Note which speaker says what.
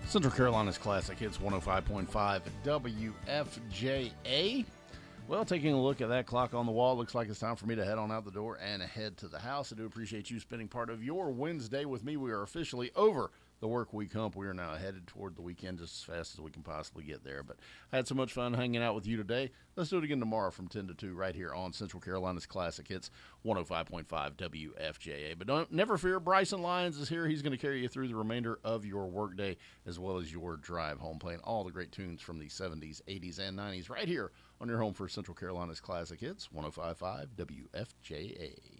Speaker 1: Central Carolina's Classic Hits 105.5 WFJA. Well, taking a look at that clock on the wall, looks like it's time for me to head on out the door and head to the house. I do appreciate you spending part of your Wednesday with me. We are officially over the work week hump. We are now headed toward the weekend just as fast as we can possibly get there. But I had so much fun hanging out with you today. Let's do it again tomorrow from 10 to 2 right here on Central Carolina's Classic Hits 105.5 WFJA. But never fear, Bryson Lyons is here. He's going to carry you through the remainder of your workday as well as your drive home, playing all the great tunes from the 70s, 80s, and 90s right here on your home for Central Carolina's Classic Hits 105.5 WFJA.